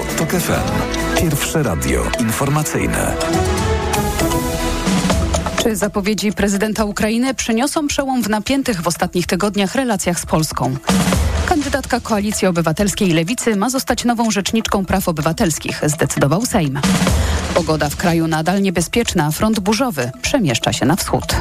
TOK FM. Pierwsze radio informacyjne. Czy zapowiedzi prezydenta Ukrainy przyniosą przełom w napiętych w ostatnich tygodniach relacjach z Polską? Kandydatka Koalicji Obywatelskiej i Lewicy ma zostać nową rzeczniczką praw obywatelskich, zdecydował Sejm. Pogoda w kraju nadal niebezpieczna, front burzowy przemieszcza się na wschód.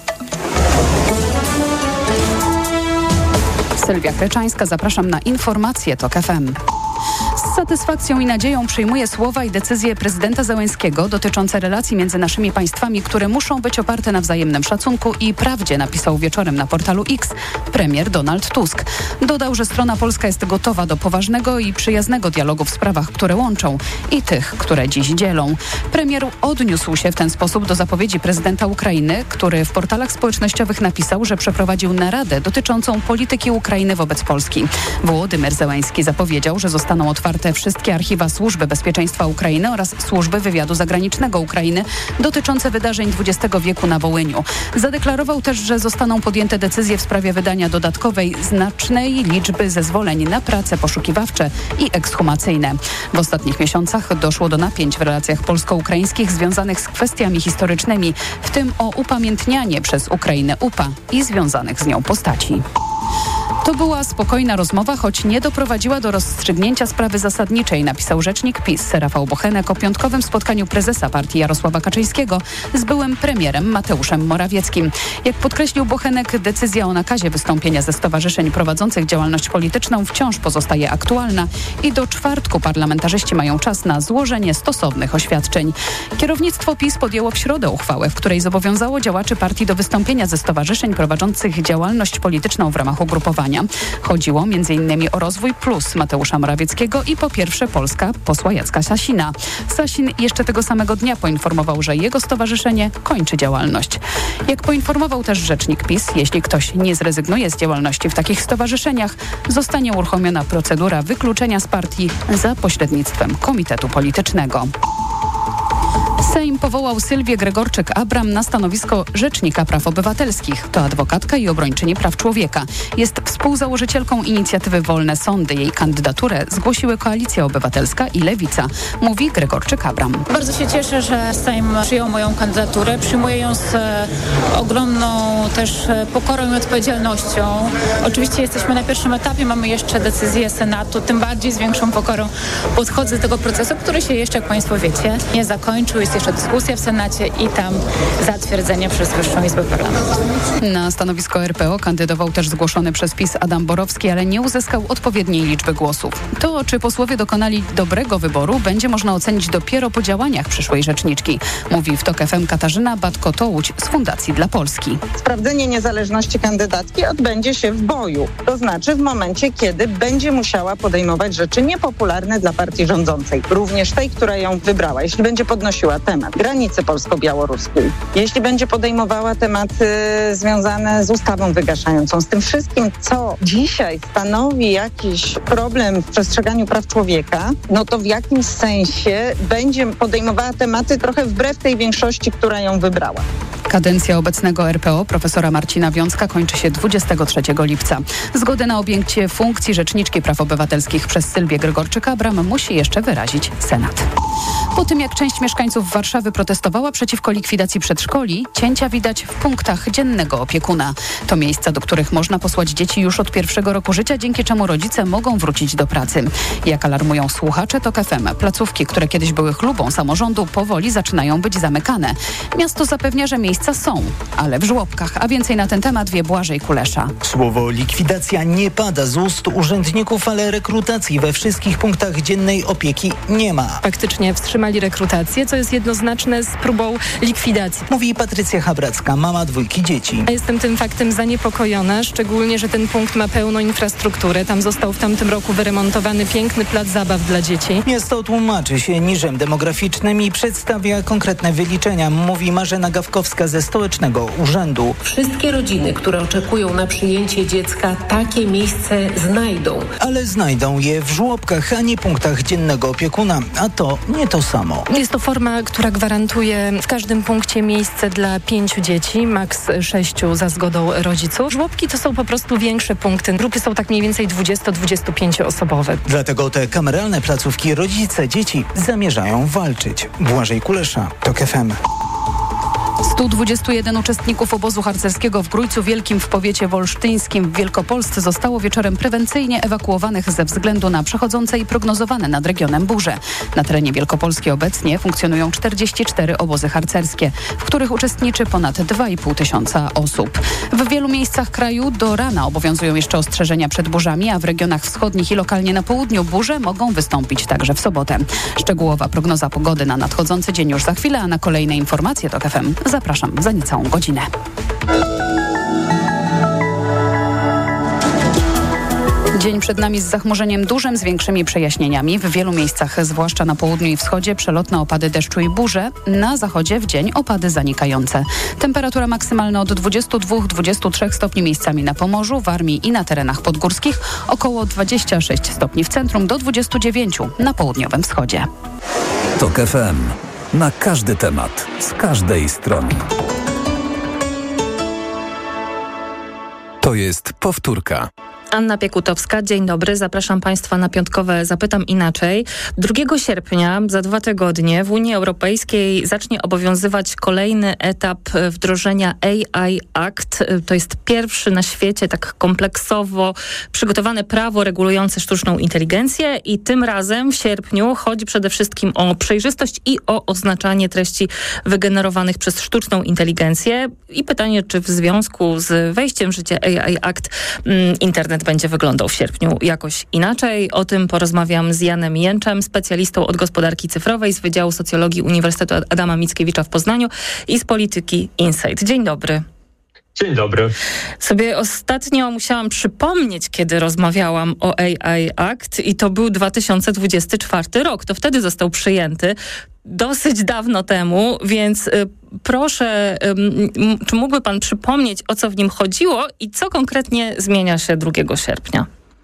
Sylwia Kreczańska, zapraszam na informacje TOK FM. Z satysfakcją i nadzieją przyjmuję słowa i decyzje prezydenta Zełenskiego dotyczące relacji między naszymi państwami, które muszą być oparte na wzajemnym szacunku i prawdzie, napisał wieczorem na portalu X premier Donald Tusk. Dodał, że strona polska jest gotowa do poważnego i przyjaznego dialogu w sprawach, które łączą i tych, które dziś dzielą. Premier odniósł się w ten sposób do zapowiedzi prezydenta Ukrainy, który w portalach społecznościowych napisał, że przeprowadził naradę dotyczącą polityki Ukrainy wobec Polski. Wołodymyr Zełenski zapowiedział, że zostaną otwarte wszystkie archiwa Służby Bezpieczeństwa Ukrainy oraz Służby Wywiadu Zagranicznego Ukrainy dotyczące wydarzeń XX wieku na Wołyniu. Zadeklarował też, że zostaną podjęte decyzje w sprawie wydania dodatkowej znacznej liczby zezwoleń na prace poszukiwawcze i ekshumacyjne. W ostatnich miesiącach doszło do napięć w relacjach polsko-ukraińskich związanych z kwestiami historycznymi, w tym o upamiętnianie przez Ukrainę UPA i związanych z nią postaci. To była spokojna rozmowa, choć nie doprowadziła do rozstrzygnięcia sprawy zasadniczej, napisał rzecznik PiS Rafał Bochenek o piątkowym spotkaniu prezesa partii Jarosława Kaczyńskiego z byłym premierem Mateuszem Morawieckim. Jak podkreślił Bochenek, decyzja o nakazie wystąpienia ze stowarzyszeń prowadzących działalność polityczną wciąż pozostaje aktualna i do czwartku parlamentarzyści mają czas na złożenie stosownych oświadczeń. Kierownictwo PiS podjęło w środę uchwałę, w której zobowiązało działaczy partii do wystąpienia ze stowarzyszeń prowadzących działalność polityczną w ramach ugrupowania. Chodziło m.in. o Rozwój Plus Mateusza Morawieckiego i Po Pierwsze Polska posła Jacka Sasina. Sasin jeszcze tego samego dnia poinformował, że jego stowarzyszenie kończy działalność. Jak poinformował też rzecznik PiS, jeśli ktoś nie zrezygnuje z działalności w takich stowarzyszeniach, zostanie uruchomiona procedura wykluczenia z partii za pośrednictwem komitetu politycznego. Sejm powołał Sylwię Gregorczyk-Abram na stanowisko Rzecznika Praw Obywatelskich. To adwokatka i obrończyni praw człowieka. Jest współzałożycielką inicjatywy Wolne Sądy. Jej kandydaturę zgłosiły Koalicja Obywatelska i Lewica, mówi Gregorczyk-Abram. Bardzo się cieszę, że Sejm przyjął moją kandydaturę. Przyjmuję ją z ogromną też pokorą i odpowiedzialnością. Oczywiście jesteśmy na pierwszym etapie, mamy jeszcze decyzję Senatu, tym bardziej z większą pokorą podchodzę do tego procesu, który się jeszcze, jak Państwo wiecie, nie zakończył. Jest jeszcze dyskusja w Senacie i tam zatwierdzenie przez Wyższą Izbę Parlamentu. Na stanowisko RPO kandydował też zgłoszony przez PiS Adam Borowski, ale nie uzyskał odpowiedniej liczby głosów. To, czy posłowie dokonali dobrego wyboru, będzie można ocenić dopiero po działaniach przyszłej rzeczniczki, mówi w TOK FM Katarzyna Batko-Tołuć z Fundacji dla Polski. Sprawdzenie niezależności kandydatki odbędzie się w boju. To znaczy w momencie, kiedy będzie musiała podejmować rzeczy niepopularne dla partii rządzącej. Również tej, która ją wybrała. Jeśli będzie podnosiła temat granicy polsko-białoruskiej, jeśli będzie podejmowała tematy związane z ustawą wygaszającą, z tym wszystkim, co dzisiaj stanowi jakiś problem w przestrzeganiu praw człowieka, no to w jakimś sensie będzie podejmowała tematy trochę wbrew tej większości, która ją wybrała. Kadencja obecnego RPO profesora Marcina Wiącka kończy się 23 lipca. Zgodę na objęcie funkcji Rzeczniczki Praw Obywatelskich przez Sylwię Gregorczyk-Abram musi jeszcze wyrazić Senat. Po tym, jak część mieszkańców Warszawy protestowała przeciwko likwidacji przedszkoli, cięcia widać w punktach dziennego opiekuna. To miejsca, do których można posłać dzieci już od pierwszego roku życia, dzięki czemu rodzice mogą wrócić do pracy. Jak alarmują słuchacze TOK FM, placówki, które kiedyś były chlubą samorządu, powoli zaczynają być zamykane. Miasto zapewnia, że miejsca są, ale w żłobkach. A więcej na ten temat wie Błażej Kulesza. Słowo likwidacja nie pada z ust urzędników, ale rekrutacji we wszystkich punktach dziennej opieki nie ma. Faktycznie wstrzymali rekrutację, co jest jednoznaczne z próbą likwidacji. Mówi Patrycja Habracka, mama 2 dzieci. Jestem tym faktem zaniepokojona, szczególnie, że ten punkt ma pełną infrastrukturę. Tam został w tamtym roku wyremontowany piękny plac zabaw dla dzieci. Miasto tłumaczy się niżem demograficznym i przedstawia konkretne wyliczenia, mówi Marzena Gawkowska ze Stołecznego Urzędu. Wszystkie rodziny, które oczekują na przyjęcie dziecka, takie miejsce znajdą. Ale znajdą je w żłobkach, a nie punktach dziennego opiekuna, a to nie to samo. Jest to forma, która gwarantuje w każdym punkcie miejsce dla 5 dzieci, maks 6 za zgodą rodziców. Żłobki to są po prostu większe punkty. Grupy są tak mniej więcej 20-25 osobowe. Dlatego te kameralne placówki rodzice dzieci zamierzają walczyć. Błażej Kulesza, TOK FM. 121 uczestników obozu harcerskiego w Grójcu Wielkim w powiecie wolsztyńskim w Wielkopolsce zostało wieczorem prewencyjnie ewakuowanych ze względu na przechodzące i prognozowane nad regionem burze. Na terenie Wielkopolski obecnie funkcjonują 44 obozy harcerskie, w których uczestniczy ponad 2,5 tysiąca osób. W wielu miejscach kraju do rana obowiązują jeszcze ostrzeżenia przed burzami, a w regionach wschodnich i lokalnie na południu burze mogą wystąpić także w sobotę. Szczegółowa prognoza pogody na nadchodzący dzień już za chwilę, a na kolejne informacje TOK FM zapraszam za niecałą godzinę. Dzień przed nami z zachmurzeniem dużym, z większymi przejaśnieniami. W wielu miejscach, zwłaszcza na południu i wschodzie, przelotne opady deszczu i burze. Na zachodzie w dzień opady zanikające. Temperatura maksymalna od 22-23 stopni miejscami na Pomorzu, Warmii i na terenach podgórskich. Około 26 stopni w centrum do 29 na południowym wschodzie. TOK FM. Na każdy temat, z każdej strony. To jest powtórka. Anna Piekutowska, dzień dobry. Zapraszam Państwa na piątkowe Zapytam Inaczej. 2 sierpnia, za 2 tygodnie, w Unii Europejskiej zacznie obowiązywać kolejny etap wdrożenia AI Act. To jest pierwszy na świecie tak kompleksowo przygotowane prawo regulujące sztuczną inteligencję i tym razem w sierpniu chodzi przede wszystkim o przejrzystość i o oznaczanie treści wygenerowanych przez sztuczną inteligencję. I pytanie, czy w związku z wejściem w życie AI Act internet będzie wyglądał w sierpniu jakoś inaczej. O tym porozmawiam z Janem Jęczem, specjalistą od gospodarki cyfrowej z Wydziału Socjologii Uniwersytetu Adama Mickiewicza w Poznaniu i z Polityki Insight. Dzień dobry. Dzień dobry. Sobie ostatnio musiałam przypomnieć, kiedy rozmawiałam o AI Act i to był 2024 rok. To wtedy został przyjęty. Dosyć dawno temu, więc proszę, czy mógłby pan przypomnieć, o co w nim chodziło i co konkretnie zmienia się 2 sierpnia?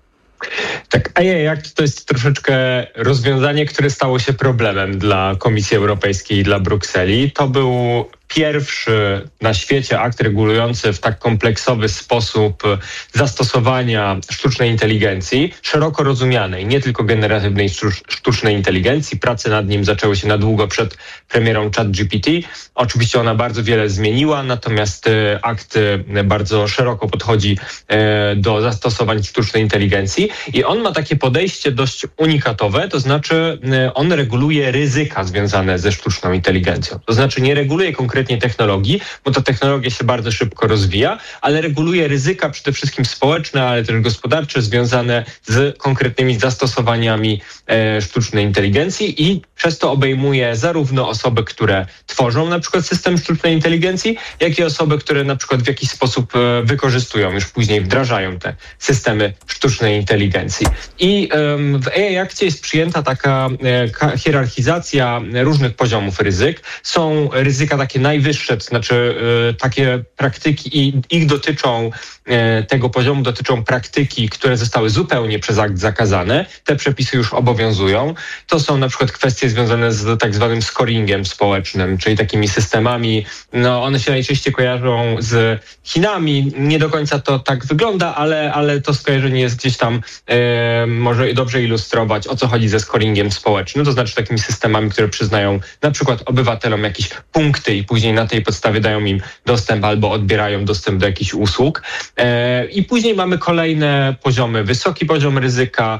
Tak, AI Act to jest troszeczkę rozwiązanie, które stało się problemem dla Komisji Europejskiej i dla Brukseli. To był pierwszy na świecie akt regulujący w tak kompleksowy sposób zastosowania sztucznej inteligencji, szeroko rozumianej, nie tylko generatywnej sztucznej inteligencji. Prace nad nim zaczęły się na długo przed premierą ChatGPT. Oczywiście ona bardzo wiele zmieniła, natomiast akt bardzo szeroko podchodzi do zastosowań sztucznej inteligencji i on ma takie podejście dość unikatowe, to znaczy on reguluje ryzyka związane ze sztuczną inteligencją. To znaczy nie reguluje konkretnie technologii, bo ta technologia się bardzo szybko rozwija, ale reguluje ryzyka przede wszystkim społeczne, ale też gospodarcze związane z konkretnymi zastosowaniami sztucznej inteligencji i przez to obejmuje zarówno osoby, które tworzą na przykład system sztucznej inteligencji, jak i osoby, które na przykład w jakiś sposób wykorzystują, już później wdrażają te systemy sztucznej inteligencji. I w AI Akcie jest przyjęta taka hierarchizacja różnych poziomów ryzyk. Są ryzyka takie najwyższe, to znaczy takie praktyki i ich dotyczą, tego poziomu dotyczą praktyki, które zostały zupełnie przez akt zakazane. Te przepisy już obowiązują. To są na przykład kwestie związane z tak zwanym scoringiem społecznym, czyli takimi systemami, one się najczęściej kojarzą z Chinami. Nie do końca to tak wygląda, ale to skojarzenie jest gdzieś tam, może dobrze ilustrować, o co chodzi ze scoringiem społecznym. To znaczy takimi systemami, które przyznają na przykład obywatelom jakieś punkty i później na tej podstawie dają im dostęp albo odbierają dostęp do jakichś usług. I później mamy kolejne poziomy, wysoki poziom ryzyka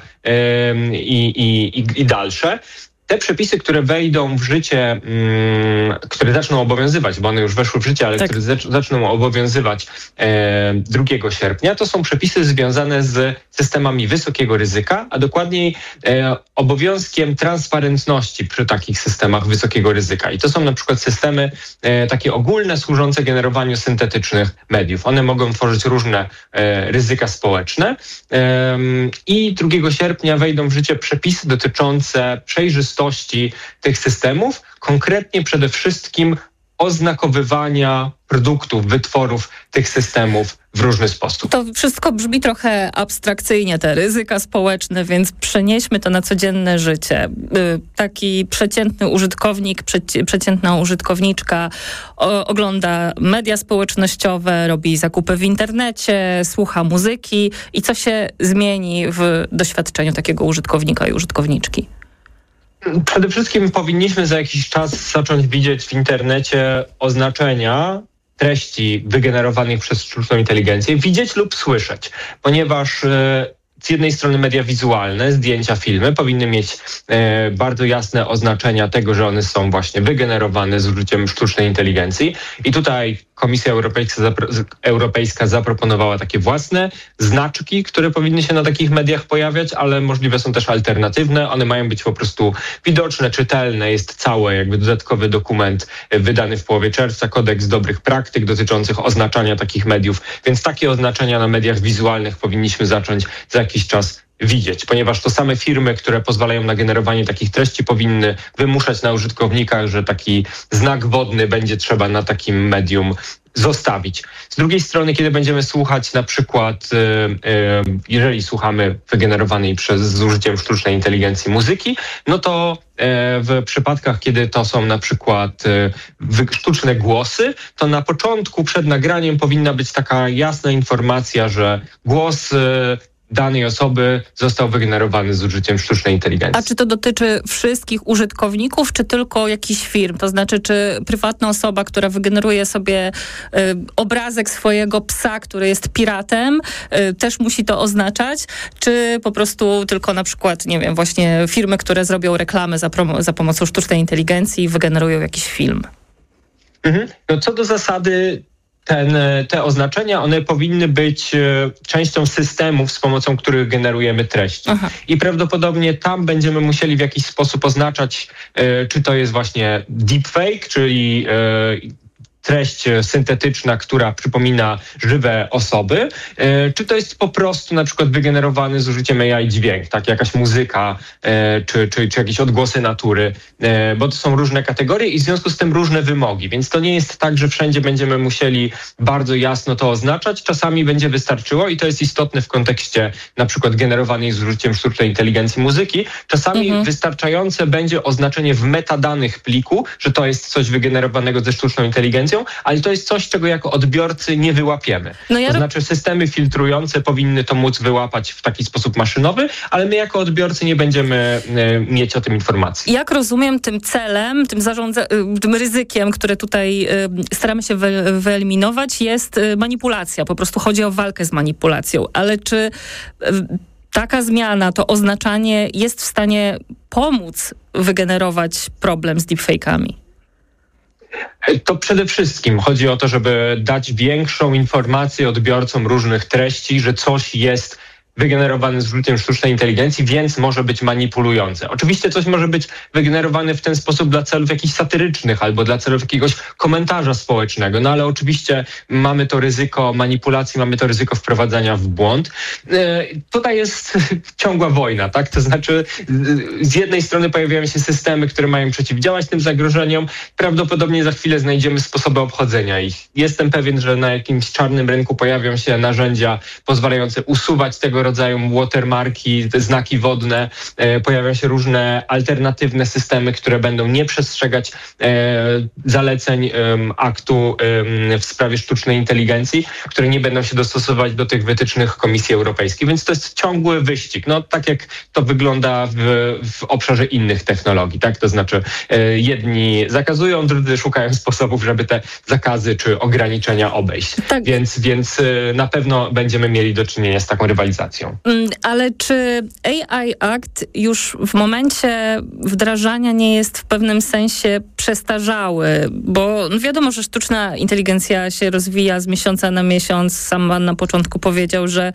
i dalsze. Te przepisy, które wejdą w życie, które zaczną obowiązywać, bo one już weszły w życie, ale które zaczną obowiązywać 2 sierpnia, to są przepisy związane z systemami wysokiego ryzyka, a dokładniej obowiązkiem transparentności przy takich systemach wysokiego ryzyka. I to są na przykład systemy takie ogólne, służące generowaniu syntetycznych mediów. One mogą tworzyć różne ryzyka społeczne i 2 sierpnia wejdą w życie przepisy dotyczące przejrzystości tych systemów, konkretnie przede wszystkim oznakowywania produktów, wytworów tych systemów w różny sposób. To wszystko brzmi trochę abstrakcyjnie, te ryzyka społeczne, więc przenieśmy to na codzienne życie. Taki przeciętny użytkownik, przeciętna użytkowniczka ogląda media społecznościowe, robi zakupy w internecie, słucha muzyki i co się zmieni w doświadczeniu takiego użytkownika i użytkowniczki? Przede wszystkim powinniśmy za jakiś czas zacząć widzieć w internecie oznaczenia treści wygenerowanych przez sztuczną inteligencję, widzieć lub słyszeć, ponieważ z jednej strony media wizualne, zdjęcia, filmy powinny mieć bardzo jasne oznaczenia tego, że one są właśnie wygenerowane z użyciem sztucznej inteligencji i tutaj Komisja Europejska zaproponowała takie własne znaczki, które powinny się na takich mediach pojawiać, ale możliwe są też alternatywne. One mają być po prostu widoczne, czytelne. Jest cały jakby dodatkowy dokument wydany w połowie czerwca, kodeks dobrych praktyk dotyczących oznaczania takich mediów, więc takie oznaczenia na mediach wizualnych powinniśmy zacząć za jakiś czas widzieć, ponieważ to same firmy, które pozwalają na generowanie takich treści, powinny wymuszać na użytkownikach, że taki znak wodny będzie trzeba na takim medium zostawić. Z drugiej strony, kiedy będziemy słuchać na przykład, jeżeli słuchamy wygenerowanej z użyciem sztucznej inteligencji muzyki, no to w przypadkach, kiedy to są na przykład sztuczne głosy, to na początku przed nagraniem powinna być taka jasna informacja, że głos danej osoby został wygenerowany z użyciem sztucznej inteligencji. A czy to dotyczy wszystkich użytkowników, czy tylko jakichś firm? To znaczy, czy prywatna osoba, która wygeneruje sobie obrazek swojego psa, który jest piratem, też musi to oznaczać? Czy po prostu tylko na przykład, nie wiem, właśnie firmy, które zrobią reklamę za pomocą sztucznej inteligencji i wygenerują jakiś film? No co do zasady, te oznaczenia, one powinny być częścią systemów, z pomocą których generujemy treści. Aha. I prawdopodobnie tam będziemy musieli w jakiś sposób oznaczać, czy to jest właśnie deepfake, czyli treść syntetyczna, która przypomina żywe osoby, czy to jest po prostu na przykład wygenerowany z użyciem AI dźwięk, tak, jakaś muzyka, czy jakieś odgłosy natury, bo to są różne kategorie i w związku z tym różne wymogi, więc to nie jest tak, że wszędzie będziemy musieli bardzo jasno to oznaczać, czasami będzie wystarczyło i to jest istotne w kontekście na przykład generowanej z użyciem sztucznej inteligencji muzyki, czasami wystarczające będzie oznaczenie w metadanych pliku, że to jest coś wygenerowanego ze sztuczną inteligencją, ale to jest coś, czego jako odbiorcy nie wyłapiemy. To znaczy systemy filtrujące powinny to móc wyłapać w taki sposób maszynowy, ale my jako odbiorcy nie będziemy mieć o tym informacji. Jak rozumiem, tym celem, tym ryzykiem, które tutaj staramy się wyeliminować, jest manipulacja. Po prostu chodzi o walkę z manipulacją. Ale czy taka zmiana, to oznaczanie jest w stanie pomóc wygenerować problem z deepfake'ami? To przede wszystkim chodzi o to, żeby dać większą informację odbiorcom różnych treści, że coś jest wygenerowane z użyciem sztucznej inteligencji, więc może być manipulujące. Oczywiście coś może być wygenerowane w ten sposób dla celów jakichś satyrycznych albo dla celów jakiegoś komentarza społecznego, no ale oczywiście mamy to ryzyko manipulacji, mamy to ryzyko wprowadzania w błąd. Tutaj jest ciągła wojna, tak? To znaczy z jednej strony pojawiają się systemy, które mają przeciwdziałać tym zagrożeniom. Prawdopodobnie za chwilę znajdziemy sposoby obchodzenia ich. Jestem pewien, że na jakimś czarnym rynku pojawią się narzędzia pozwalające usuwać tego rodzaju watermarki, znaki wodne, pojawią się różne alternatywne systemy, które będą nie przestrzegać zaleceń aktu w sprawie sztucznej inteligencji, które nie będą się dostosować do tych wytycznych Komisji Europejskiej. Więc to jest ciągły wyścig. No tak jak to wygląda w obszarze innych technologii, tak? To znaczy jedni zakazują, drudzy szukają sposobów, żeby te zakazy czy ograniczenia obejść. Tak. Więc na pewno będziemy mieli do czynienia z taką rywalizacją. Ale czy AI Act już w momencie wdrażania nie jest w pewnym sensie przestarzały? Bo wiadomo, że sztuczna inteligencja się rozwija z miesiąca na miesiąc. Sam pan na początku powiedział, że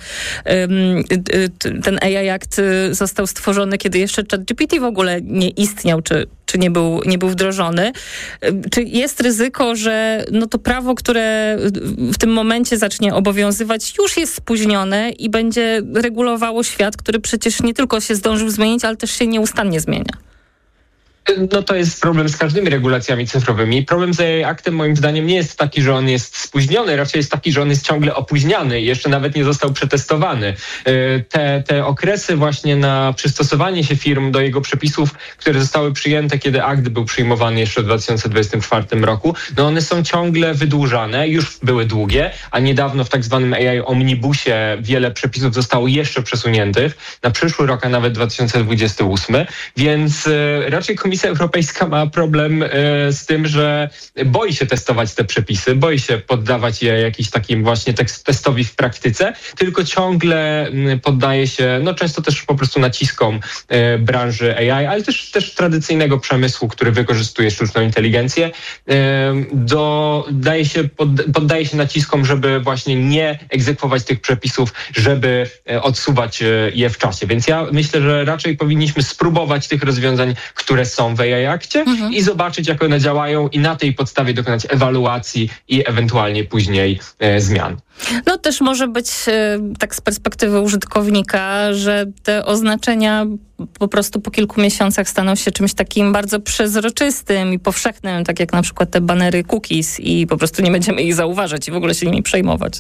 ten AI Act został stworzony, kiedy jeszcze ChatGPT w ogóle nie istniał, czy nie był wdrożony. Czy jest ryzyko, że to prawo, które w tym momencie zacznie obowiązywać, już jest spóźnione i będzie regulowało świat, który przecież nie tylko się zdążył zmienić, ale też się nieustannie zmienia? No to jest problem z każdymi regulacjami cyfrowymi. Problem z AI Actem moim zdaniem nie jest taki, że on jest spóźniony, raczej jest taki, że on jest ciągle opóźniany i jeszcze nawet nie został przetestowany. Te okresy właśnie na przystosowanie się firm do jego przepisów, które zostały przyjęte, kiedy akt był przyjmowany jeszcze w 2024 roku, no one są ciągle wydłużane, już były długie, a niedawno w tak zwanym AI Omnibusie wiele przepisów zostało jeszcze przesuniętych na przyszły rok, a nawet 2028, więc raczej Komisja Europejska ma problem z tym, że boi się testować te przepisy, boi się poddawać je jakiś takim właśnie testowi w praktyce, tylko ciągle poddaje się, no często też po prostu naciskom branży AI, ale też tradycyjnego przemysłu, który wykorzystuje sztuczną inteligencję, poddaje się naciskom, żeby właśnie nie egzekwować tych przepisów, żeby odsuwać je w czasie. Więc ja myślę, że raczej powinniśmy spróbować tych rozwiązań, które są w AI Akcie i zobaczyć, jak one działają i na tej podstawie dokonać ewaluacji i ewentualnie później zmian. No też może być tak z perspektywy użytkownika, że te oznaczenia po prostu po kilku miesiącach staną się czymś takim bardzo przezroczystym i powszechnym, tak jak na przykład te banery cookies i po prostu nie będziemy ich zauważać i w ogóle się nimi przejmować.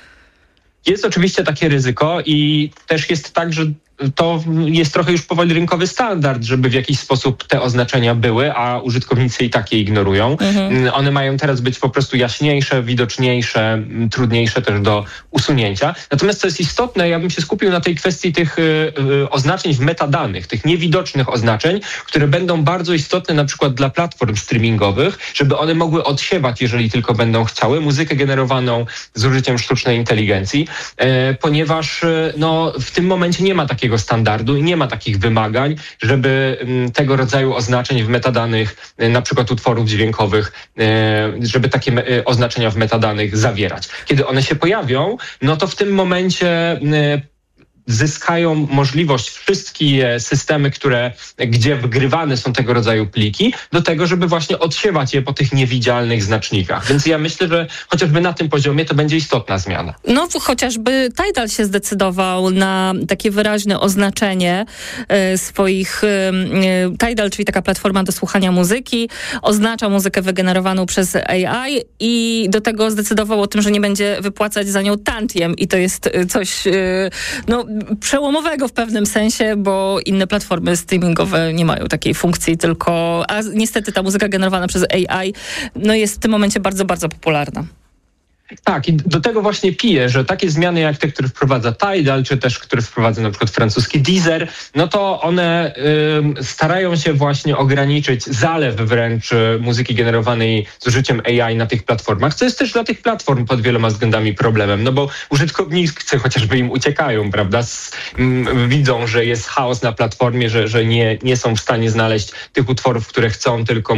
Jest oczywiście takie ryzyko i też jest tak, że to jest trochę już powoli rynkowy standard, żeby w jakiś sposób te oznaczenia były, a użytkownicy i tak je ignorują. One mają teraz być po prostu jaśniejsze, widoczniejsze, trudniejsze też do usunięcia. Natomiast co jest istotne, ja bym się skupił na tej kwestii tych oznaczeń w metadanych, tych niewidocznych oznaczeń, które będą bardzo istotne na przykład dla platform streamingowych, żeby one mogły odsiewać, jeżeli tylko będą chciały, muzykę generowaną z użyciem sztucznej inteligencji, ponieważ no, w tym momencie nie ma takiego standardu i nie ma takich wymagań, żeby tego rodzaju oznaczeń w metadanych, na przykład utworów dźwiękowych, żeby takie oznaczenia w metadanych zawierać. Kiedy one się pojawią, no to w tym momencie zyskają możliwość wszystkie systemy, gdzie wgrywane są tego rodzaju pliki, do tego, żeby właśnie odsiewać je po tych niewidzialnych znacznikach. Więc ja myślę, że chociażby na tym poziomie to będzie istotna zmiana. No chociażby Tidal się zdecydował na takie wyraźne oznaczenie swoich... Tidal, czyli taka platforma do słuchania muzyki, oznacza muzykę wygenerowaną przez AI i do tego zdecydował o tym, że nie będzie wypłacać za nią tantiem i to jest coś przełomowego w pewnym sensie, bo inne platformy streamingowe nie mają takiej funkcji, a niestety ta muzyka generowana przez AI jest w tym momencie bardzo, bardzo popularna. Tak, i do tego właśnie piję, że takie zmiany jak te, które wprowadza Tidal, czy też które wprowadza na przykład francuski Deezer, no to one starają się właśnie ograniczyć zalew wręcz muzyki generowanej z użyciem AI na tych platformach, co jest też dla tych platform pod wieloma względami problemem, no bo użytkownicy chociażby im uciekają, prawda, widzą, że jest chaos na platformie, że nie są w stanie znaleźć tych utworów, które chcą, tylko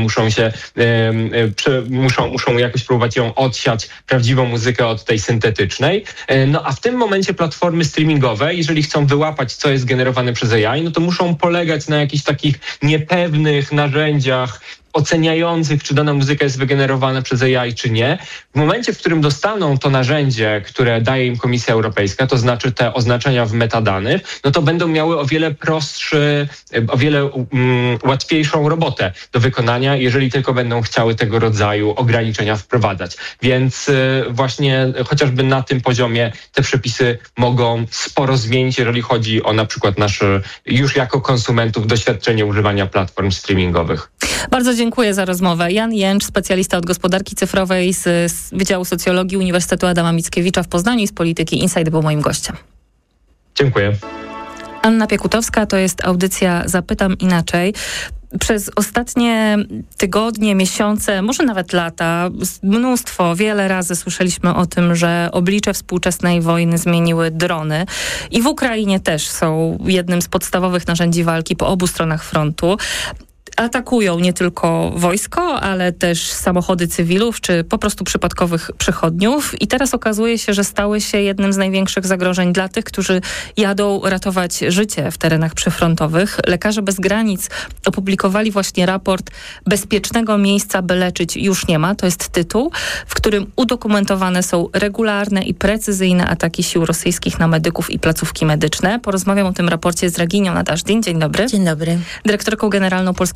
muszą jakoś próbować ją odsiać, prawdziwą muzykę od tej syntetycznej. No a w tym momencie platformy streamingowe, jeżeli chcą wyłapać, co jest generowane przez AI, no to muszą polegać na jakichś takich niepewnych narzędziach oceniających, czy dana muzyka jest wygenerowana przez AI, czy nie. W momencie, w którym dostaną to narzędzie, które daje im Komisja Europejska, to znaczy te oznaczenia w metadanych, no to będą miały o wiele łatwiejszą robotę do wykonania, jeżeli tylko będą chciały tego rodzaju ograniczenia wprowadzać. Więc właśnie chociażby na tym poziomie te przepisy mogą sporo zmienić, jeżeli chodzi o na przykład nasze już jako konsumentów doświadczenie używania platform streamingowych. Bardzo dziękuję za rozmowę. Jan Jęcz, specjalista od gospodarki cyfrowej z Wydziału Socjologii Uniwersytetu Adama Mickiewicza w Poznaniu i z Polityki Insight był moim gościem. Dziękuję. Anna Piekutowska, to jest audycja Zapytam Inaczej. Przez ostatnie tygodnie, miesiące, może nawet lata, wiele razy słyszeliśmy o tym, że oblicze współczesnej wojny zmieniły drony. I w Ukrainie też są jednym z podstawowych narzędzi walki po obu stronach frontu. Atakują nie tylko wojsko, ale też samochody cywilów, czy po prostu przypadkowych przechodniów. I teraz okazuje się, że stały się jednym z największych zagrożeń dla tych, którzy jadą ratować życie w terenach przyfrontowych. Lekarze Bez Granic opublikowali właśnie raport Bezpiecznego miejsca, by leczyć już nie ma. To jest tytuł, w którym udokumentowane są regularne i precyzyjne ataki sił rosyjskich na medyków i placówki medyczne. Porozmawiam o tym raporcie z Raginią Nadażdin. Dzień dobry. Dzień dobry. Dyrektorką generalną Polskiego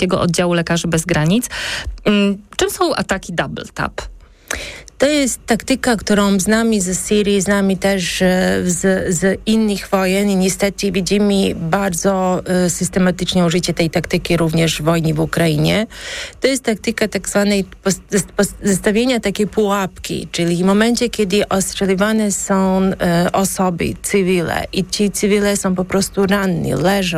Polskiego Oddziału Lekarzy Bez Granic. Czym są ataki double tap? To jest taktyka, którą znamy ze Syrii, znamy też z innych wojen i niestety widzimy bardzo systematycznie użycie tej taktyki również w wojnie w Ukrainie. To jest taktyka tak zwanej zestawienia takiej pułapki, czyli w momencie, kiedy ostrzeliwane są osoby, cywile i ci cywile są po prostu ranni,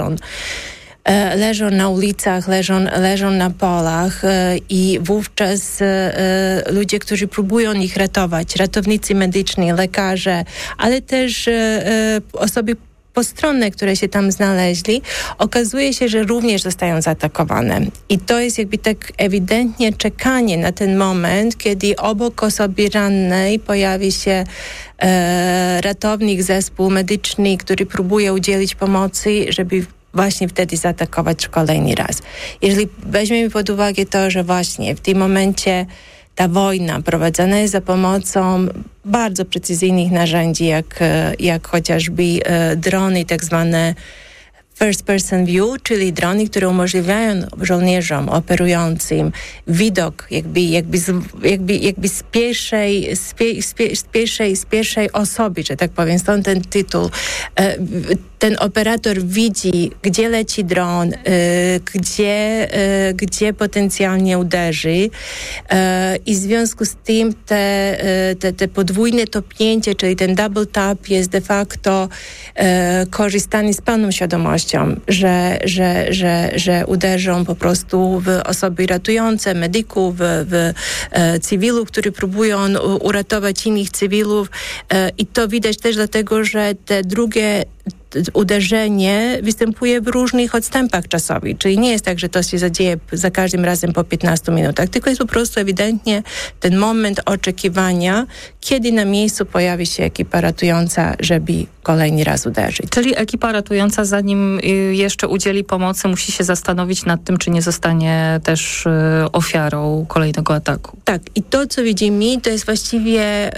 leżą na ulicach, leżą na polach i wówczas ludzie, którzy próbują ich ratować, ratownicy medyczni, lekarze, ale też osoby postronne, które się tam znaleźli, okazuje się, że również zostają zaatakowane. I to jest jakby tak ewidentnie czekanie na ten moment, kiedy obok osoby rannej pojawi się ratownik, zespół medyczny, który próbuje udzielić pomocy, żeby właśnie wtedy zaatakować kolejny raz. Jeżeli weźmiemy pod uwagę to, że właśnie w tym momencie ta wojna prowadzona jest za pomocą bardzo precyzyjnych narzędzi, jak chociażby drony, tak zwane first person view, czyli drony, które umożliwiają żołnierzom operującym widok jakby z pierwszej osoby, że tak powiem, stąd ten tytuł. Ten operator widzi, gdzie leci dron, gdzie potencjalnie uderzy i w związku z tym te podwójne topnięcie, czyli ten double tap jest de facto korzystanie z pełną świadomością, że uderzą po prostu w osoby ratujące, medyków, w cywilów, którzy próbują uratować innych cywilów i to widać też dlatego, że te drugie uderzenie występuje w różnych odstępach czasowych, czyli nie jest tak, że to się zadzieje za każdym razem po 15 minutach, tylko jest po prostu ewidentnie ten moment oczekiwania, kiedy na miejscu pojawi się ekipa ratująca, żeby kolejny raz uderzyć. Czyli ekipa ratująca, zanim jeszcze udzieli pomocy, musi się zastanowić nad tym, czy nie zostanie też ofiarą ataku. Tak, i to, co widzimy, to jest właściwie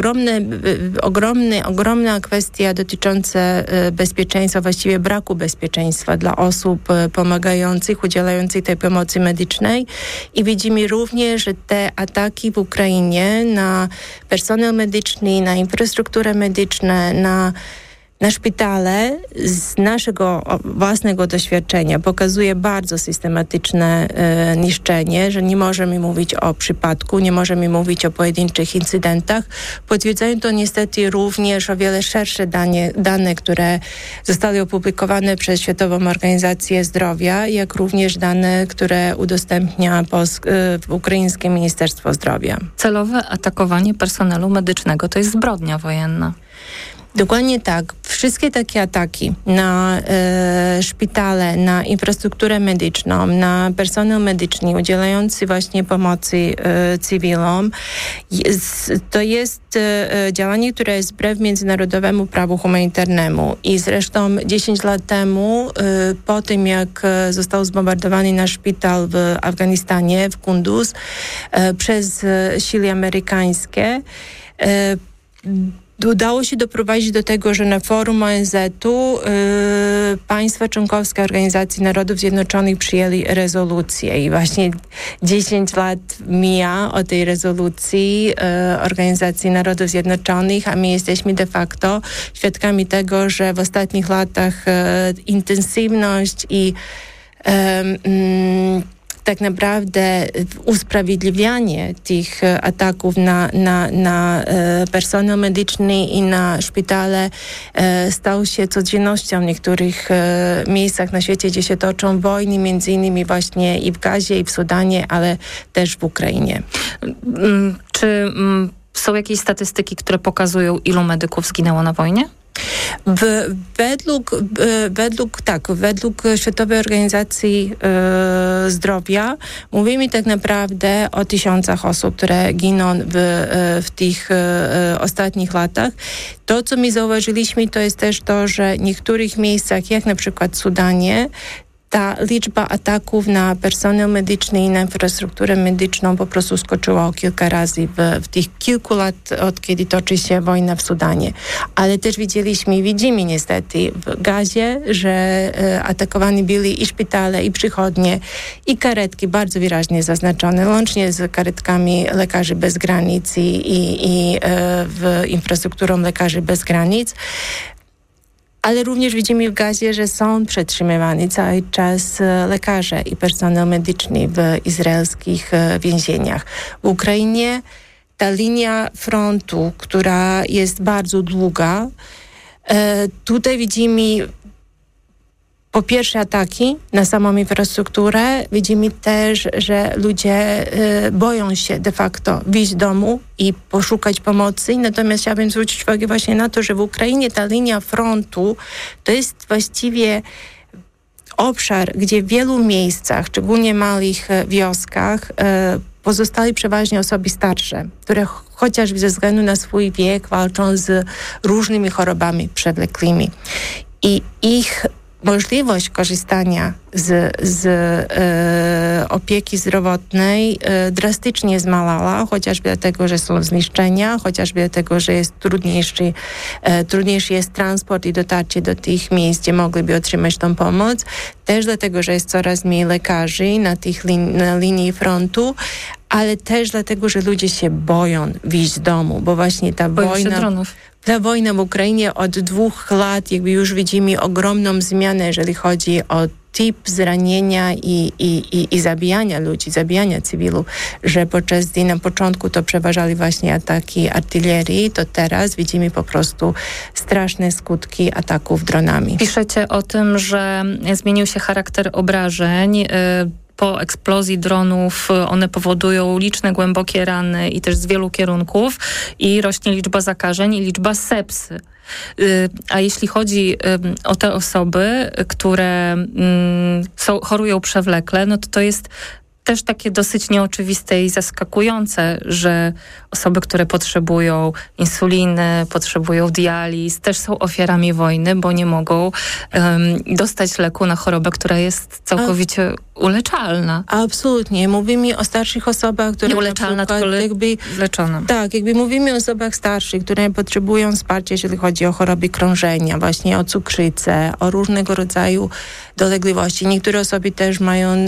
ogromna kwestia dotycząca bezpieczeństwa, właściwie braku bezpieczeństwa dla osób pomagających, udzielających tej pomocy medycznej. I widzimy również, że te ataki w Ukrainie na personel medyczny, na infrastrukturę medyczną, na szpitale z naszego własnego doświadczenia pokazuje bardzo systematyczne niszczenie, że nie możemy mówić o przypadku, nie możemy mówić o pojedynczych incydentach. Potwierdzają to niestety również o wiele szersze dane, które zostały opublikowane przez Światową Organizację Zdrowia, jak również dane, które udostępnia ukraińskie Ministerstwo Zdrowia. Celowe atakowanie personelu medycznego to jest zbrodnia wojenna. Dokładnie tak. Wszystkie takie ataki na szpitale, na infrastrukturę medyczną, na personel medyczny udzielający właśnie pomocy cywilom, to jest działanie, które jest wbrew międzynarodowemu prawu humanitarnemu. I zresztą 10 lat temu, po tym jak został zbombardowany nasz szpital w Afganistanie, w Kunduz, przez siły amerykańskie, udało się doprowadzić do tego, że na forum ONZ-u państwa członkowskie Organizacji Narodów Zjednoczonych przyjęli rezolucję i właśnie 10 lat mija od tej rezolucji Organizacji Narodów Zjednoczonych, a my jesteśmy de facto świadkami tego, że w ostatnich latach intensywność i tak naprawdę usprawiedliwianie tych ataków na personel medyczny i na szpitale stał się codziennością w niektórych miejscach na świecie, gdzie się toczą wojny, między innymi właśnie i w Gazie, i w Sudanie, ale też w Ukrainie. Czy są jakieś statystyki, które pokazują, ilu medyków zginęło na wojnie? Według Światowej Organizacji Zdrowia mówimy tak naprawdę o 1000 osób, które giną w tych ostatnich latach. To, co my zauważyliśmy, to jest też to, że w niektórych miejscach, jak na przykład w Sudanie, ta liczba ataków na personel medyczny i na infrastrukturę medyczną po prostu skoczyła o kilka razy w tych kilku lat, od kiedy toczy się wojna w Sudanie. Ale też widzimy niestety w Gazie, że atakowane byli i szpitale, i przychodnie, i karetki bardzo wyraźnie zaznaczone, łącznie z karetkami Lekarzy Bez Granic i infrastrukturą Lekarzy Bez Granic. Ale również widzimy w Gazie, że są przetrzymywani cały czas lekarze i personel medyczny w izraelskich więzieniach. W Ukrainie ta linia frontu, która jest bardzo długa, tutaj widzimy po pierwsze ataki na samą infrastrukturę. Widzimy też, że ludzie boją się de facto wyjść z domu i poszukać pomocy. Natomiast chciałabym zwrócić uwagę właśnie na to, że w Ukrainie ta linia frontu to jest właściwie obszar, gdzie w wielu miejscach, szczególnie małych wioskach, pozostali przeważnie osoby starsze, które chociażby ze względu na swój wiek walczą z różnymi chorobami przewlekłymi. I ich możliwość korzystania z opieki zdrowotnej drastycznie zmalała, chociażby dlatego, że są zniszczenia, chociażby dlatego, że jest trudniejszy jest transport i dotarcie do tych miejsc, gdzie mogliby otrzymać tą pomoc. Też dlatego, że jest coraz mniej lekarzy na linii frontu, ale też dlatego, że ludzie się boją wyjść z domu, bo właśnie ta wojna w Ukrainie od 2 lat jakby już widzimy ogromną zmianę, jeżeli chodzi o typ zranienia i zabijania ludzi, zabijania cywilów, że podczas gdy na początku to przeważali właśnie ataki artylerii, to teraz widzimy po prostu straszne skutki ataków dronami. Piszecie o tym, że zmienił się charakter obrażeń. Po eksplozji dronów one powodują liczne głębokie rany i też z wielu kierunków i rośnie liczba zakażeń i liczba sepsy. A jeśli chodzi o te osoby, które chorują przewlekle, no to jest też takie dosyć nieoczywiste i zaskakujące, że osoby, które potrzebują insuliny, potrzebują dializ, też są ofiarami wojny, bo nie mogą dostać leku na chorobę, która jest całkowicie uleczalna. Absolutnie. Mówimy o starszych osobach, które nieuleczalna, tylko leczona. Tak, jakby mówimy o osobach starszych, które potrzebują wsparcia, jeżeli chodzi o choroby krążenia, właśnie o cukrzycę, o różnego rodzaju dolegliwości. Niektóre osoby też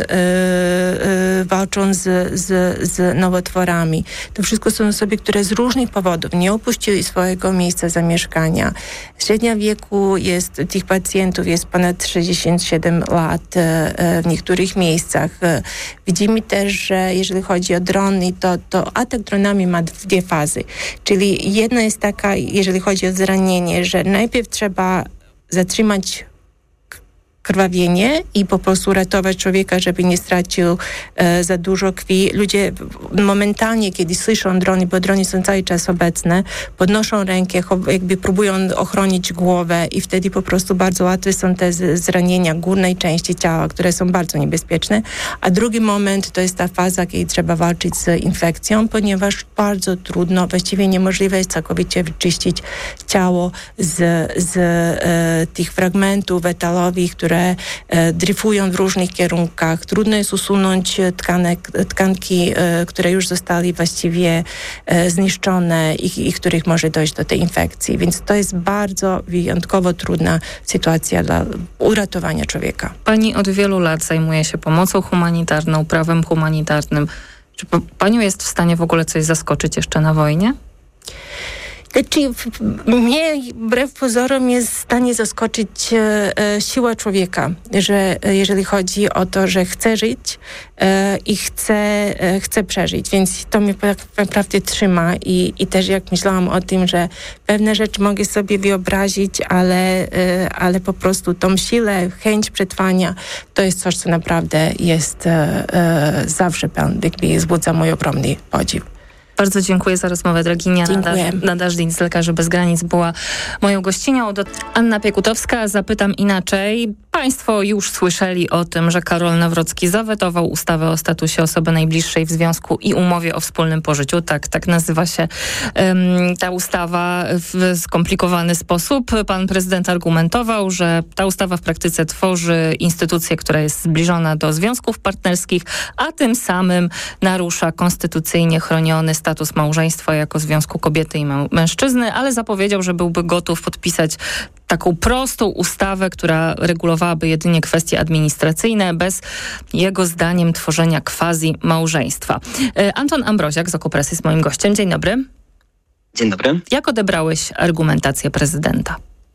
walczą z nowotworami. To wszystko są osoby, które z różnych powodów nie opuściły swojego miejsca zamieszkania. Średnia wieku tych pacjentów jest ponad 67 lat w niektórych miejscach. Widzimy też, że jeżeli chodzi o drony, to atak dronami ma 2 fazy. Czyli jedna jest taka, jeżeli chodzi o zranienie, że najpierw trzeba zatrzymać krwawienie i po prostu ratować człowieka, żeby nie stracił za dużo krwi. Ludzie momentalnie, kiedy słyszą drony, bo drony są cały czas obecne, podnoszą rękę, jakby próbują ochronić głowę i wtedy po prostu bardzo łatwe są te zranienia górnej części ciała, które są bardzo niebezpieczne. A drugi moment to jest ta faza, kiedy trzeba walczyć z infekcją, ponieważ bardzo trudno, właściwie niemożliwe jest całkowicie wyczyścić ciało z tych fragmentów etalowych, które dryfują w różnych kierunkach. Trudno jest usunąć tkanki, które już zostały właściwie zniszczone i których może dojść do tej infekcji. Więc to jest bardzo wyjątkowo trudna sytuacja dla uratowania człowieka. Pani od wielu lat zajmuje się pomocą humanitarną, prawem humanitarnym. Czy panią jest w stanie w ogóle coś zaskoczyć jeszcze na wojnie? Mnie wbrew pozorom jest w stanie zaskoczyć siła człowieka, że jeżeli chodzi o to, że chce żyć i chce przeżyć, więc to mnie tak naprawdę trzyma i też jak myślałam o tym, że pewne rzeczy mogę sobie wyobrazić, ale po prostu tą siłę, chęć przetrwania, to jest coś, co naprawdę jest zawsze jakby wzbudza mój ogromny podziw. Bardzo dziękuję za rozmowę. Droginia Nadażdin z Lekarzy Bez Granic była moją gościnią. Anna Piekutowska, zapytam inaczej. Państwo już słyszeli o tym, że Karol Nawrocki zawetował ustawę o statusie osoby najbliższej w związku i umowie o wspólnym pożyciu. Tak nazywa się ta ustawa w skomplikowany sposób. Pan prezydent argumentował, że ta ustawa w praktyce tworzy instytucję, która jest zbliżona do związków partnerskich, a tym samym narusza konstytucyjnie chroniony status małżeństwa jako związku kobiety i mężczyzny, ale zapowiedział, że byłby gotów podpisać taką prostą ustawę, która regulowałaby jedynie kwestie administracyjne, bez jego zdaniem tworzenia quasi-małżeństwa. Anton Ambroziak z Okopres jest moim gościem. Dzień dobry. Dzień dobry. Jak odebrałeś argumentację prezydenta?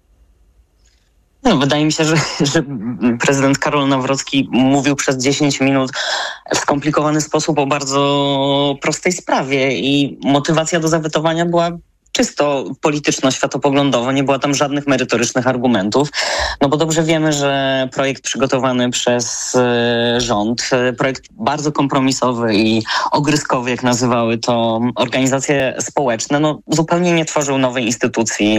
No, wydaje mi się, że prezydent Karol Nawrocki mówił przez 10 minut w skomplikowany sposób o bardzo prostej sprawie i motywacja do zawetowania była czysto polityczno-światopoglądowo, nie było tam żadnych merytorycznych argumentów, no bo dobrze wiemy, że projekt przygotowany przez rząd, projekt bardzo kompromisowy i ogryskowy, jak nazywały to organizacje społeczne, no zupełnie nie tworzył nowej instytucji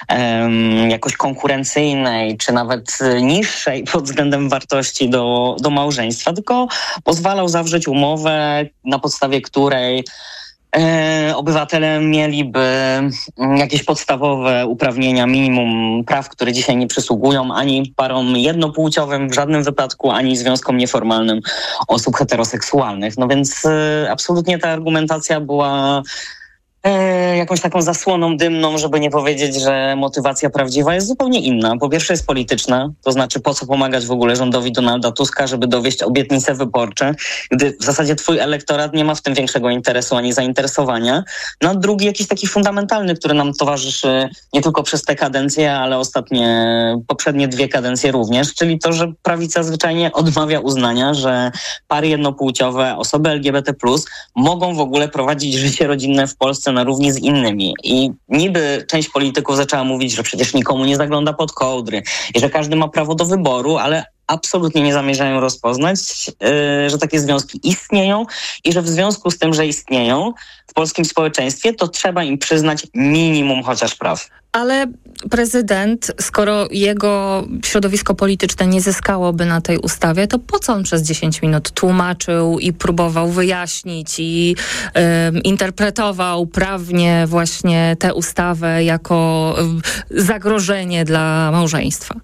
jakoś konkurencyjnej, czy nawet niższej pod względem wartości do małżeństwa, tylko pozwalał zawrzeć umowę, na podstawie której obywatele mieliby jakieś podstawowe uprawnienia, minimum praw, które dzisiaj nie przysługują ani parom jednopłciowym w żadnym wypadku, ani związkom nieformalnym osób heteroseksualnych. No więc absolutnie ta argumentacja była jakąś taką zasłoną dymną, żeby nie powiedzieć, że motywacja prawdziwa jest zupełnie inna. Po pierwsze jest polityczna, to znaczy po co pomagać w ogóle rządowi Donalda Tuska, żeby dowieść obietnice wyborcze, gdy w zasadzie twój elektorat nie ma w tym większego interesu ani zainteresowania. No a drugi jakiś taki fundamentalny, który nam towarzyszy nie tylko przez tę kadencję, ale poprzednie 2 kadencje również, czyli to, że prawica zwyczajnie odmawia uznania, że pary jednopłciowe, osoby LGBT+, mogą w ogóle prowadzić życie rodzinne w Polsce na równi z innymi. I niby część polityków zaczęła mówić, że przecież nikomu nie zagląda pod kołdry i że każdy ma prawo do wyboru, ale absolutnie nie zamierzają rozpoznać, że takie związki istnieją i że w związku z tym, że istnieją w polskim społeczeństwie, to trzeba im przyznać minimum chociaż praw. Ale prezydent, skoro jego środowisko polityczne nie zyskałoby na tej ustawie, to po co on przez 10 minut tłumaczył i próbował wyjaśnić i interpretował prawnie właśnie tę ustawę jako zagrożenie dla małżeństwa?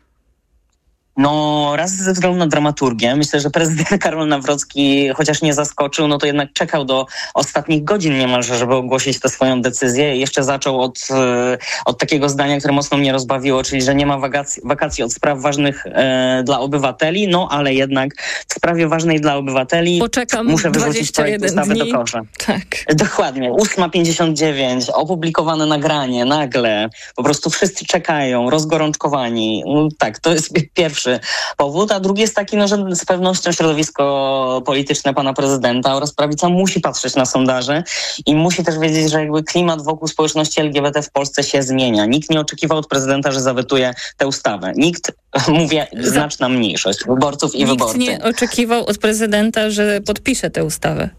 No raz ze względu na dramaturgię. Myślę, że prezydent Karol Nawrocki, chociaż nie zaskoczył, no to jednak czekał do ostatnich godzin niemalże, żeby ogłosić tę swoją decyzję. Jeszcze zaczął od takiego zdania, które mocno mnie rozbawiło, czyli że nie ma wakacji od spraw ważnych dla obywateli, no ale jednak w sprawie ważnej dla obywateli muszę wyrzucić projekt ustawy do kosza. Tak. Dokładnie. 8:59, opublikowane nagranie, nagle. Po prostu wszyscy czekają, rozgorączkowani. No, tak, to jest pierwszy powód, a drugi jest taki, no, że z pewnością środowisko polityczne pana prezydenta oraz prawica musi patrzeć na sondaże i musi też wiedzieć, że jakby klimat wokół społeczności LGBT w Polsce się zmienia. Nikt nie oczekiwał od prezydenta, że zawetuje tę ustawę. Nikt, mówię, znaczna mniejszość wyborców i wyborcy. Nikt nie oczekiwał od prezydenta, że podpisze tę ustawę.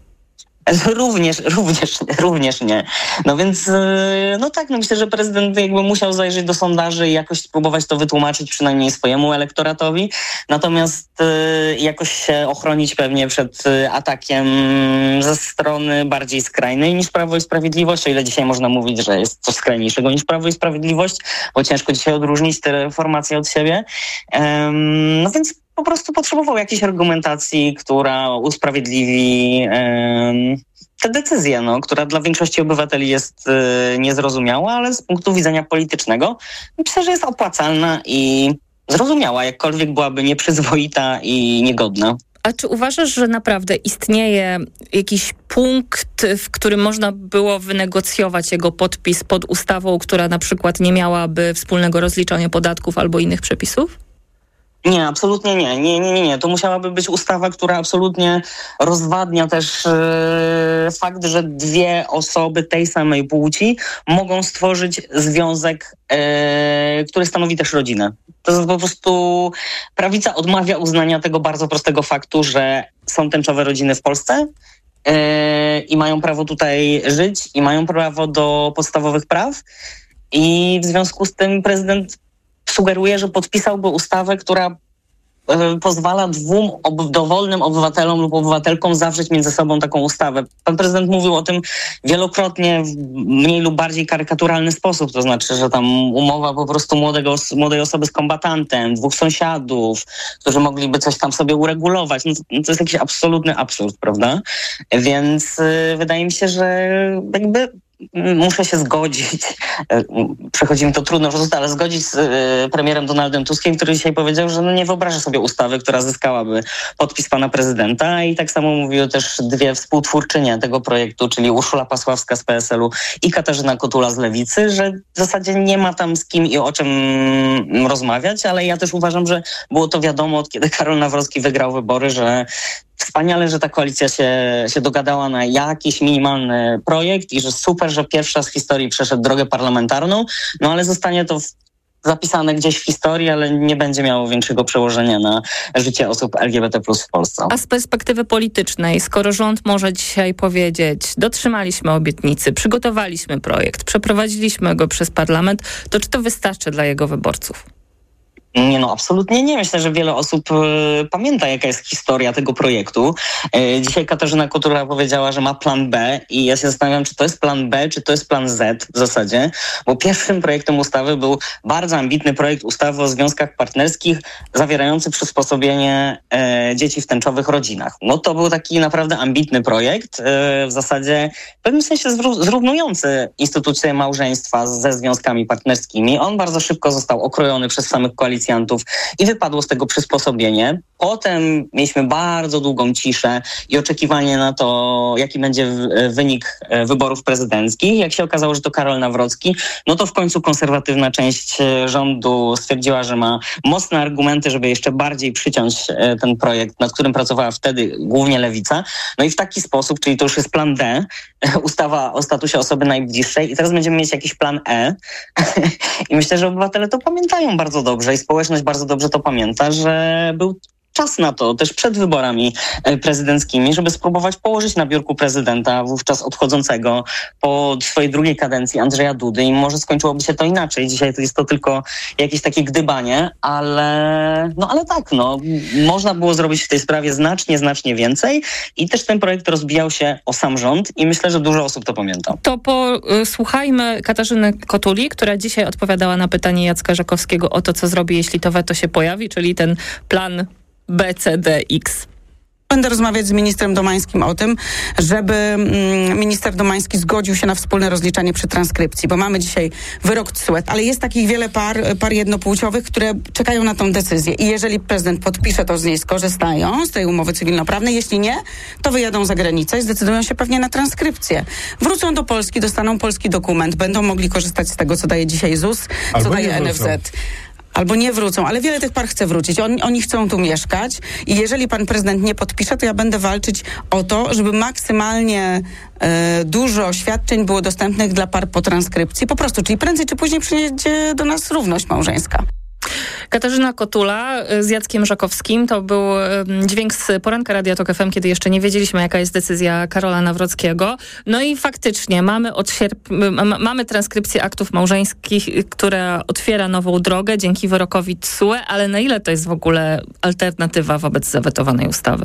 Również nie. No więc, no tak, no myślę, że prezydent jakby musiał zajrzeć do sondaży i jakoś spróbować to wytłumaczyć przynajmniej swojemu elektoratowi, natomiast jakoś się ochronić pewnie przed atakiem ze strony bardziej skrajnej niż Prawo i Sprawiedliwość, o ile dzisiaj można mówić, że jest coś skrajniejszego niż Prawo i Sprawiedliwość, bo ciężko dzisiaj odróżnić te formacje od siebie. No więc po prostu potrzebował jakiejś argumentacji, która usprawiedliwi tę decyzję, no, która dla większości obywateli jest niezrozumiała, ale z punktu widzenia politycznego myślę, że jest opłacalna i zrozumiała, jakkolwiek byłaby nieprzyzwoita i niegodna. A czy uważasz, że naprawdę istnieje jakiś punkt, w którym można było wynegocjować jego podpis pod ustawą, która na przykład nie miałaby wspólnego rozliczania podatków albo innych przepisów? Nie, absolutnie nie. Nie. To musiałaby być ustawa, która absolutnie rozwadnia też fakt, że 2 osoby tej samej płci mogą stworzyć związek, który stanowi też rodzinę. To jest po prostu prawica odmawia uznania tego bardzo prostego faktu, że są tęczowe rodziny w Polsce i mają prawo tutaj żyć i mają prawo do podstawowych praw i w związku z tym prezydent sugeruje, że podpisałby ustawę, która pozwala dwóm dowolnym obywatelom lub obywatelkom zawrzeć między sobą taką ustawę. Pan prezydent mówił o tym wielokrotnie w mniej lub bardziej karykaturalny sposób, to znaczy, że tam umowa po prostu młodej osoby z kombatantem, dwóch sąsiadów, którzy mogliby coś tam sobie uregulować. No to jest jakiś absolutny absurd, prawda? Więc wydaje mi się, że jakby muszę się zgodzić, przechodzi mi to trudno, ale zgodzić z premierem Donaldem Tuskiem, który dzisiaj powiedział, że nie wyobraża sobie ustawy, która zyskałaby podpis pana prezydenta i tak samo mówiły też dwie współtwórczynie tego projektu, czyli Urszula Pasławska z PSL-u i Katarzyna Kotula z Lewicy, że w zasadzie nie ma tam z kim i o czym rozmawiać, ale ja też uważam, że było to wiadomo od kiedy Karol Nawrocki wygrał wybory, że wspaniale, że ta koalicja się dogadała na jakiś minimalny projekt i że super, że pierwszy raz w historii przeszedł drogę parlamentarną, no ale zostanie to zapisane gdzieś w historii, ale nie będzie miało większego przełożenia na życie osób LGBT+ w Polsce. A z perspektywy politycznej, skoro rząd może dzisiaj powiedzieć, dotrzymaliśmy obietnicy, przygotowaliśmy projekt, przeprowadziliśmy go przez parlament, to czy to wystarczy dla jego wyborców? Nie, no absolutnie nie. Myślę, że wiele osób pamięta, jaka jest historia tego projektu. Dzisiaj Katarzyna Kotula powiedziała, że ma plan B i ja się zastanawiam, czy to jest plan B, czy to jest plan Z w zasadzie, bo pierwszym projektem ustawy był bardzo ambitny projekt ustawy o związkach partnerskich zawierający przysposobienie dzieci w tęczowych rodzinach. No to był taki naprawdę ambitny projekt, w zasadzie w pewnym sensie zrównujący instytucję małżeństwa ze związkami partnerskimi. On bardzo szybko został okrojony przez samych koalicjantów i wypadło z tego przysposobienie. Potem mieliśmy bardzo długą ciszę i oczekiwanie na to, jaki będzie wynik wyborów prezydenckich. Jak się okazało, że to Karol Nawrocki, no to w końcu konserwatywna część rządu stwierdziła, że ma mocne argumenty, żeby jeszcze bardziej przyciąć ten projekt, nad którym pracowała wtedy głównie Lewica. No i w taki sposób, czyli to już jest plan D, ustawa o statusie osoby najbliższej i teraz będziemy mieć jakiś plan E. I myślę, że obywatele to pamiętają bardzo dobrze i społeczność bardzo dobrze to pamięta, że był czas na to, też przed wyborami prezydenckimi, żeby spróbować położyć na biurku prezydenta, wówczas odchodzącego po swojej drugiej kadencji Andrzeja Dudy i może skończyłoby się to inaczej. Dzisiaj to jest to tylko jakieś takie gdybanie, ale tak, można było zrobić w tej sprawie znacznie więcej i też ten projekt rozbijał się o sam rząd i myślę, że dużo osób to pamięta. To posłuchajmy Katarzyny Kotuli, która dzisiaj odpowiadała na pytanie Jacka Żakowskiego o to, co zrobi, jeśli to weto się pojawi, czyli ten plan B, C, D, X. Będę rozmawiać z ministrem Domańskim o tym, żeby minister Domański zgodził się na wspólne rozliczanie przy transkrypcji, bo mamy dzisiaj wyrok TSUE, ale jest takich wiele par jednopłciowych, które czekają na tą decyzję i jeżeli prezydent podpisze, to z niej skorzystają, z tej umowy cywilnoprawnej, jeśli nie, to wyjadą za granicę i zdecydują się pewnie na transkrypcję. Wrócą do Polski, dostaną polski dokument, będą mogli korzystać z tego, co daje dzisiaj ZUS, co daje NFZ. Albo nie wrócą, ale wiele tych par chce wrócić. Oni chcą tu mieszkać i jeżeli pan prezydent nie podpisze, to ja będę walczyć o to, żeby maksymalnie dużo świadczeń było dostępnych dla par po transkrypcji. Po prostu, czyli prędzej czy później przyjedzie do nas równość małżeńska. Katarzyna Kotula z Jackiem Żakowskim. To był dźwięk z poranka Radia Tok FM, kiedy jeszcze nie wiedzieliśmy, jaka jest decyzja Karola Nawrockiego. No i faktycznie mamy transkrypcję aktów małżeńskich, która otwiera nową drogę dzięki wyrokowi TSUE, ale na ile to jest w ogóle alternatywa wobec zawetowanej ustawy?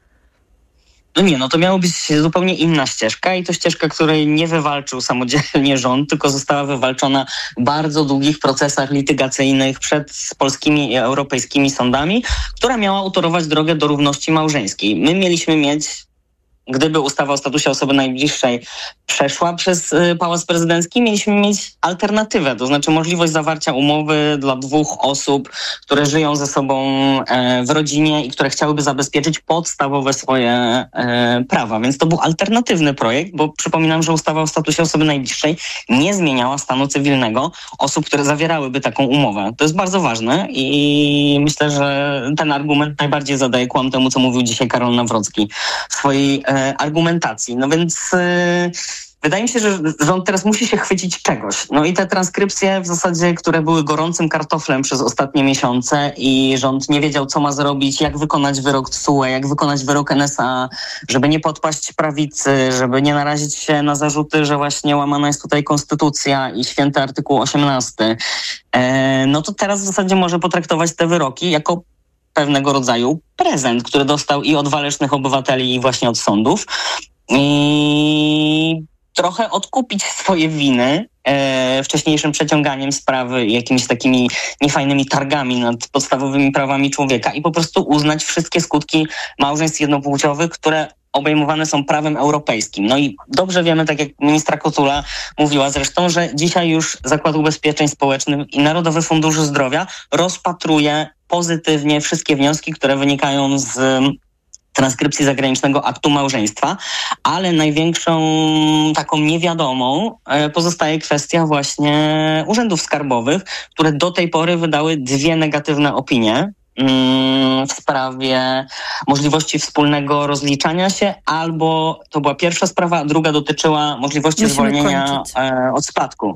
To miała być zupełnie inna ścieżka i to ścieżka, której nie wywalczył samodzielnie rząd, tylko została wywalczona w bardzo długich procesach litygacyjnych przed polskimi i europejskimi sądami, która miała utorować drogę do równości małżeńskiej. My mieliśmy mieć, gdyby ustawa o statusie osoby najbliższej przeszła przez Pałac Prezydencki, mieliśmy mieć alternatywę, to znaczy możliwość zawarcia umowy dla dwóch osób, które żyją ze sobą w rodzinie i które chciałyby zabezpieczyć podstawowe swoje prawa. Więc to był alternatywny projekt, bo przypominam, że ustawa o statusie osoby najbliższej nie zmieniała stanu cywilnego osób, które zawierałyby taką umowę. To jest bardzo ważne i myślę, że ten argument najbardziej zadaje kłam temu, co mówił dzisiaj Karol Nawrocki w swojej argumentacji. No więc Wydaje mi się, że rząd teraz musi się chwycić czegoś. No i te transkrypcje w zasadzie, które były gorącym kartoflem przez ostatnie miesiące i rząd nie wiedział, co ma zrobić, jak wykonać wyrok TSUE, jak wykonać wyrok NSA, żeby nie podpaść prawicy, żeby nie narazić się na zarzuty, że właśnie łamana jest tutaj konstytucja i święty artykuł 18. No to teraz w zasadzie może potraktować te wyroki jako pewnego rodzaju prezent, który dostał i od walecznych obywateli, i właśnie od sądów. I trochę odkupić swoje winy wcześniejszym przeciąganiem sprawy i jakimiś takimi niefajnymi targami nad podstawowymi prawami człowieka i po prostu uznać wszystkie skutki małżeństw jednopłciowych, które obejmowane są prawem europejskim. No i dobrze wiemy, tak jak ministra Kotula mówiła zresztą, że dzisiaj już Zakład Ubezpieczeń Społecznych i Narodowy Fundusz Zdrowia rozpatruje pozytywnie wszystkie wnioski, które wynikają z transkrypcji zagranicznego aktu małżeństwa, ale największą taką niewiadomą pozostaje kwestia właśnie urzędów skarbowych, które do tej pory wydały 2 negatywne opinie w sprawie możliwości wspólnego rozliczania się, albo to była pierwsza sprawa, a druga dotyczyła możliwości zwolnienia od spadku.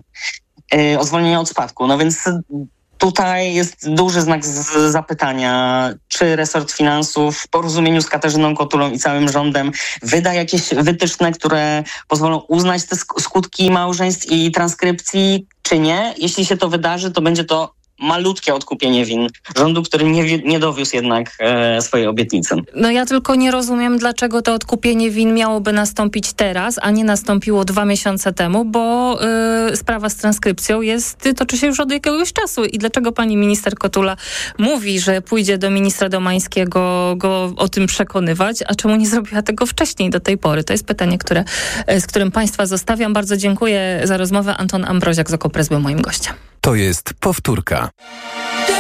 No więc tutaj jest duży znak zapytania, czy resort finansów w porozumieniu z Katarzyną Kotulą i całym rządem wyda jakieś wytyczne, które pozwolą uznać te skutki małżeństw i transkrypcji, czy nie. Jeśli się to wydarzy, to będzie to malutkie odkupienie win rządu, który nie dowiózł jednak swojej obietnicy. No ja tylko nie rozumiem, dlaczego to odkupienie win miałoby nastąpić teraz, a nie nastąpiło 2 miesiące temu, bo sprawa z transkrypcją toczy się już od jakiegoś czasu. I dlaczego pani minister Kotula mówi, że pójdzie do ministra Domańskiego go o tym przekonywać, a czemu nie zrobiła tego wcześniej do tej pory? To jest pytanie, z którym państwa zostawiam. Bardzo dziękuję za rozmowę. Anton Ambroziak z OKO.press był moim gościem. To jest powtórka.